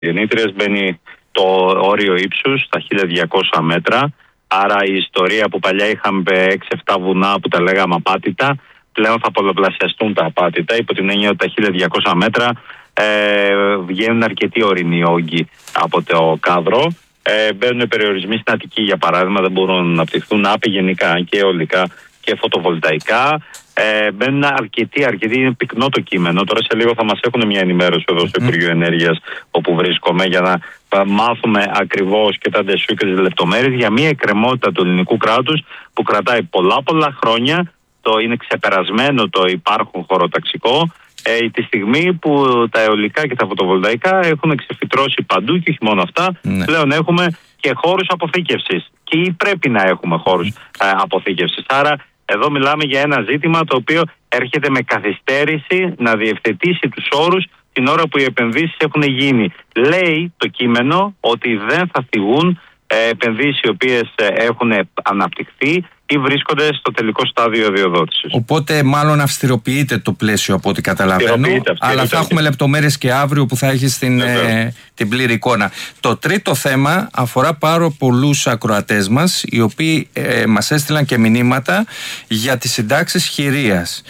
Γεννήτριας μπαίνει το όριο ύψους στα 1200 μέτρα. Άρα η ιστορία που παλιά είχαμε 6-7 βουνά που τα λέγαμε απάτητα, πλέον θα πολλαπλασιαστούν τα απάτητα, υπό την έννοια ότι τα 1200 μέτρα βγαίνουν αρκετοί ορεινοί όγκοι από το κάδρο. Μπαίνουν περιορισμοί στην Αττική, για παράδειγμα, δεν μπορούν να αναπτυχθούν άπη γενικά και αιωλικά και φωτοβολταϊκά. Μπαίνουν αρκετοί, είναι πυκνό το κείμενο. Τώρα σε λίγο θα μας έχουν μια ενημέρωση εδώ στο Υπουργείο Ενέργειας, όπου βρίσκομαι, για να μάθουμε ακριβώς και τα ντεσού και τις λεπτομέρειες για μια εκκρεμότητα του ελληνικού κράτους που κρατάει πολλά χρόνια. Είναι ξεπερασμένο το υπάρχον χωροταξικό. Τη στιγμή που τα αιωλικά και τα φωτοβολταϊκά έχουν ξεφυτρώσει παντού και όχι μόνο αυτά, πλέον έχουμε και χώρους αποθήκευσης και πρέπει να έχουμε χώρους αποθήκευσης. Άρα εδώ μιλάμε για ένα ζήτημα το οποίο έρχεται με καθυστέρηση να διευθετήσει τους όρους την ώρα που οι επενδύσεις έχουν γίνει. Λέει το κείμενο ότι δεν θα θυγούν επενδύσεις οι οποίες έχουν αναπτυχθεί ή βρίσκονται στο τελικό στάδιο αδειοδότησης. Οπότε μάλλον αυστηροποιείται το πλαίσιο από ό,τι καταλαβαίνω, αλλά θα έχουμε λεπτομέρειες και αύριο που θα έχει την πλήρη εικόνα. Το τρίτο θέμα αφορά πάρα πολλούς ακροατές μας, οι οποίοι μας έστειλαν και μηνύματα για τις συντάξεις χειρίας.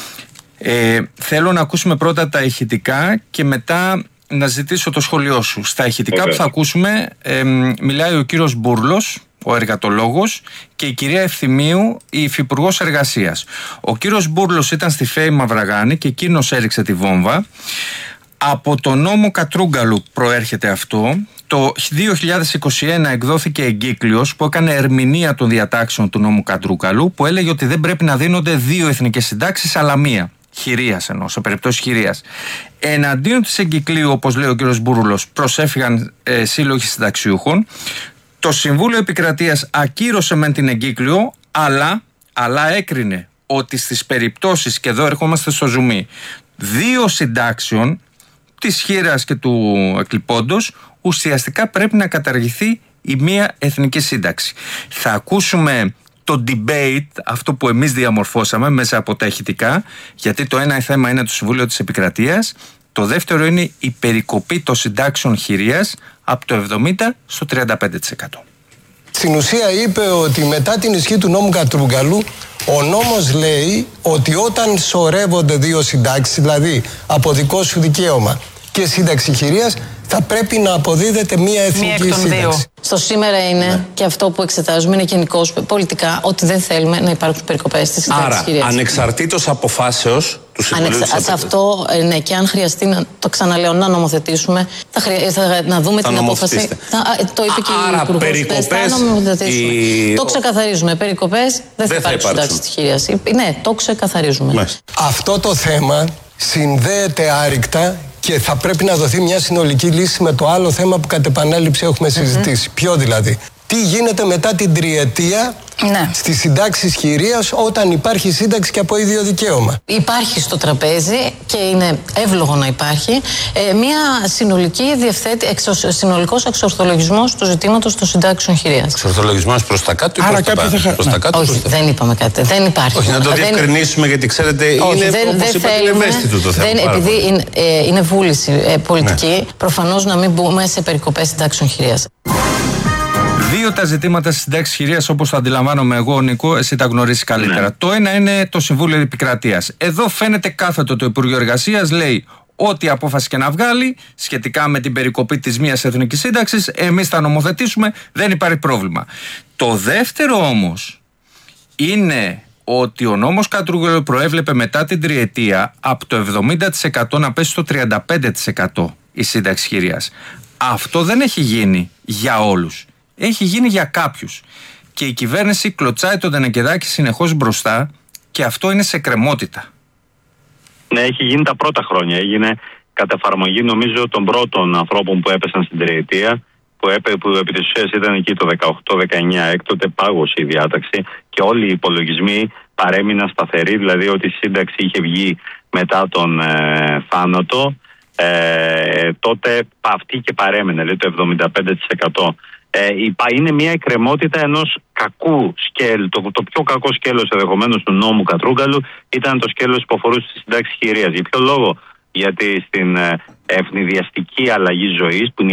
Θέλω να ακούσουμε πρώτα τα ηχητικά και μετά να ζητήσω το σχολείο σου. Στα ηχητικά που θα ακούσουμε μιλάει ο κύριος Μπούρλος, ο εργατολόγος, και η κυρία Ευθυμίου, η υφυπουργός εργασίας. Ο κύριος Μπούρλος ήταν στη ΦΕΗ Μαυραγάνη και εκείνος έριξε τη βόμβα. Από το νόμο Κατρούγκαλου προέρχεται αυτό. Το 2021 εκδόθηκε εγκύκλιος που έκανε ερμηνεία των διατάξεων του νόμου Κατρούγκαλου, που έλεγε ότι δεν πρέπει να δίνονται δύο εθνικές συντάξεις αλλά μία. Χειρίας εννοώ, σε περιπτώσει χειρίας. Εναντίον της εγκυκλίου, όπως λέει ο κ. Μπούρλος, προσέφυγαν σύλλογοι συνταξιούχων. Το Συμβούλιο Επικρατείας ακύρωσε μεν την εγκύκλιο, αλλά έκρινε ότι στις περιπτώσεις, και εδώ ερχόμαστε στο ζουμί, δύο συντάξεων, της χήρας και του εκλειπώντος, ουσιαστικά πρέπει να καταργηθεί η μία εθνική σύνταξη. Θα ακούσουμε το debate, αυτό που εμείς διαμορφώσαμε μέσα από τα ηχητικά, γιατί το ένα θέμα είναι το Συμβούλιο της Επικρατείας, το δεύτερο είναι η περικοπή των συντάξεων χειρίας από το 70% στο 35%. Στην ουσία είπε ότι μετά την ισχύ του νόμου Κατρούγκαλου, ο νόμος λέει ότι όταν σωρεύονται δύο συντάξεις, δηλαδή από δικό σου δικαίωμα και σύνταξη χειρίας, θα πρέπει να αποδίδεται μία εθνική σύνταξη. Στο σήμερα είναι και αυτό που εξετάζουμε είναι γενικώς πολιτικά ότι δεν θέλουμε να υπάρξουν περικοπές στις συντάξεις χειρίας. Άρα, ανεξαρτήτως αποφάσεως του Συμβουλίου της σε αυτό, ναι, και αν χρειαστεί, το ξαναλέω, να νομοθετήσουμε, να δούμε την απόφαση. Το είπε και η Υπουργός. Το ξεκαθαρίζουμε. Περικοπές δεν θα υπάρξουν συντάξεις της χειρίας. Ναι, το ξεκαθαρίζουμε. Αυτό το θέμα συνδέεται άρρηκτα και θα πρέπει να δοθεί μια συνολική λύση με το άλλο θέμα που κατ' επανάληψη έχουμε συζητήσει. Ποιο δηλαδή? Τι γίνεται μετά την τριετία στις συντάξεις χειρίας όταν υπάρχει σύνταξη και από ίδιο δικαίωμα? Υπάρχει στο τραπέζι και είναι εύλογο να υπάρχει μια συνολικός εξορθολογισμός του ζητήματος των συντάξεων χειρίας. Εξορθολογισμός προς τα κάτω ή προς τα κάτω? Όχι, δεν είπαμε κάτι. Δεν υπάρχει. Όχι, να το διευκρινίσουμε, γιατί ξέρετε, είναι όπως είπατε, είναι ευαίσθητο το θέμα. Επειδή είναι βούληση πολιτική, προφανώς να μην μπούμε σε περικοπές συντάξεων χειρίας. Δύο τα ζητήματα στη συντάξη χειρίας, όπως το αντιλαμβάνομαι εγώ, Νίκο, εσύ τα γνωρίζεις καλύτερα. Το ένα είναι το Συμβούλιο Επικρατείας. Εδώ φαίνεται κάθετο το Υπουργείο Εργασίας, λέει ό,τι απόφαση και να βγάλει σχετικά με την περικοπή της μίας εθνικής σύνταξης, εμείς θα νομοθετήσουμε, δεν υπάρχει πρόβλημα. Το δεύτερο όμως είναι ότι ο νόμος Κατρούγκαλου προέβλεπε μετά την τριετία από το 70% να πέσει στο 35% η σύνταξη χειρίας. Αυτό δεν έχει γίνει για όλους. Έχει γίνει για κάποιους. Και η κυβέρνηση κλωτσάει τον Τενεκεδάκη συνεχώς μπροστά και αυτό είναι σε κρεμότητα. Ναι, έχει γίνει τα πρώτα χρόνια. Έγινε κατά εφαρμογή, νομίζω, των πρώτων ανθρώπων που έπεσαν στην τριετία, που επί της ουσίας ήταν εκεί το 18-19. Έκτοτε πάγωσε η διάταξη και όλοι οι υπολογισμοί παρέμειναν σταθεροί, δηλαδή ότι η σύνταξη είχε βγει μετά τον θάνατο. Τότε αυτή και παρέμενε, δηλαδή το 75%. Είναι μια εκκρεμότητα ενός κακού σκέλου. Το πιο κακό σκέλος ενδεχομένως του νόμου Κατρούγκαλου ήταν το σκέλος που αφορούσε τη συντάξη χειρίας. Για ποιο λόγο? Γιατί στην ευνηδιαστική αλλαγή ζωής, που είναι